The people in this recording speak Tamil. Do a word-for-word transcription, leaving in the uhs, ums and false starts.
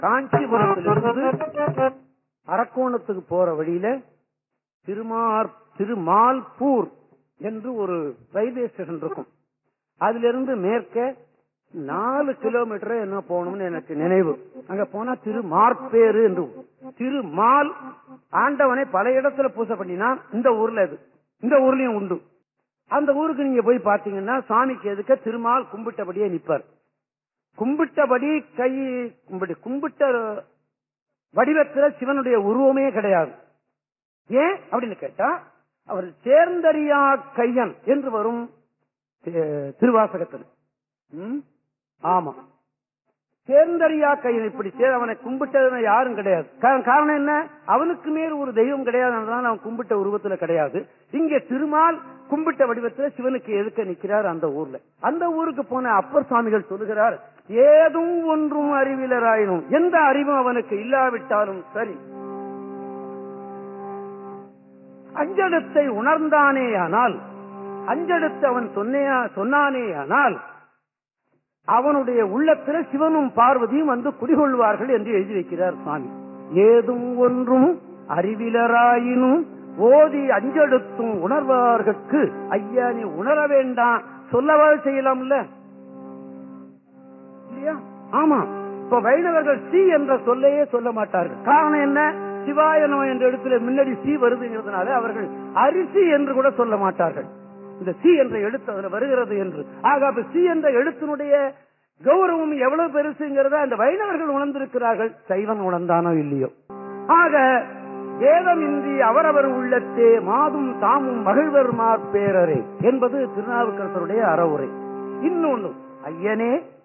காஞ்சிபுரத்திலிருந்து அரக்கோணத்துக்கு போற வழியில திருமார் திருமால்பூர் என்று ஒரு ரயில்வே ஸ்டேஷன் இருக்கும். அதுல இருந்து மேற்க நாலு கிலோமீட்டர் என்ன போகணும்னு எனக்கு நினைவு. அங்க போனா திருமார்பேரு என்று திருமால் ஆண்டவனை பல இடத்துல பூசை பண்ணினா இந்த ஊர்ல இது இந்த ஊர்லயும் உண்டு. அந்த ஊருக்கு நீங்க போய் பாத்தீங்கன்னா சாமிக்கு எதுக்க திருமால் கும்பிட்டபடியே நிப்பார். கும்பிட்டபடி கை கும்பிட்டு கும்பிட்ட வடிவத்துல சிவனுடைய உருவமே கிடையாது. ஏன் அப்படின்னு கேட்டா அவர் சேர்ந்தறியா கையன் என்று வரும் திருவாசகத்தில். ஆமா, சேர்ந்தறியா கையன் இப்படி அவனை கும்பிட்டது யாரும் கிடையாது. காரணம் என்ன? அவனுக்கு மேல் ஒரு தெய்வம் கிடையாது, அவன் கும்பிட்ட உருவத்துல கிடையாது. இங்கே திருமால் கும்பிட்ட வடிவத்தில் சிவனுக்கு எதுக்க நிற்கிறார் அந்த ஊர்ல. அந்த ஊருக்கு போன அப்பர் சுவாமிகள் சொல்லுகிறார், ஏதும் ஒன்றும் அறிவிலராயினும், எந்த அறிவும் அவனுக்கு இல்லாவிட்டாலும் சரி, அஞ்செழுத்தை உணர்ந்தானே ஆனால், அஞ்செழுத்து அவன் சொன்னையா சொன்னானே ஆனால் அவனுடைய உள்ளத்தில் சிவனும் பார்வதியும் வந்து குடிகொள்வார்கள் என்று எழுதி வைக்கிறார் சுவாமி. ஏதும் ஒன்றும் அறிவிலராயினும் ஓதி அஞ்செழுத்தும் உணர்வார்கட்கு ஐயா நீ உணர வேண்டாம் சொல்லவா செய்யலாம்ல இல்லையா? ஆமா, இப்ப வைணவர்கள் சி என்ற சொல்லையே சொல்ல மாட்டார்கள். காரணம் என்ன? சிவாயனோ என்ற இடத்துல முன்னாடி சி வருதுங்கிறதுனால அவர்கள் அரிசி என்று கூட சொல்ல மாட்டார்கள். இந்த சி என்ற எழுத்து அதுல வருகிறது என்று. ஆக சி என்ற எழுத்தினுடைய கௌரவம் எவ்வளவு பெருசுங்கிறத அந்த வைணவர்கள் உணர்ந்திருக்கிறார்கள். சைவன் உணர்ந்தானோ இல்லையோ. ஆக வேதமின்றி அவரவர் உள்ளத்தே மாதும் தாமும் மகிழ்வர் மார் பேரரே என்பது திருநாவுக்கரசருடைய அறவுரை. இன்னொன்னு, ஐயனே